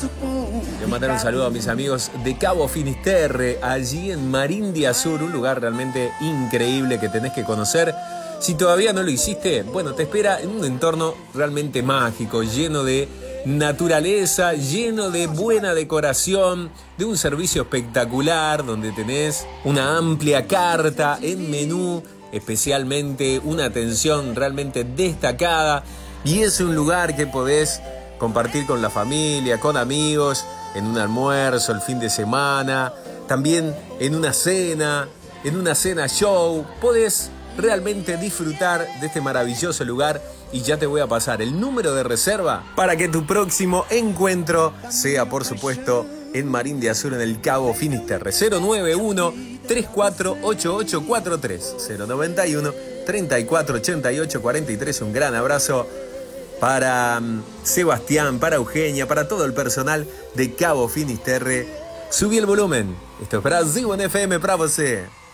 Quiero mandar un saludo a mis amigos de Cabo Finisterre, allí en Marindia Sur, un lugar realmente increíble que tenés que conocer. Si todavía no lo hiciste, bueno, te espera en un entorno realmente mágico, lleno de naturaleza, lleno de buena decoración, de un servicio espectacular, donde tenés una amplia carta en menú, especialmente una atención realmente destacada, y es un lugar que podés compartir con la familia, con amigos, en un almuerzo, el fin de semana, también en una cena show. Podés realmente disfrutar de este maravilloso lugar y ya te voy a pasar el número de reserva para que tu próximo encuentro sea, por supuesto, en Marindia Sur, en el Cabo Finisterre. 091-348843, 091-348843. Un gran abrazo para Sebastián, para Eugenia, para todo el personal de Cabo Finisterre. Subí el volumen. Esto es Brasil en FM para você.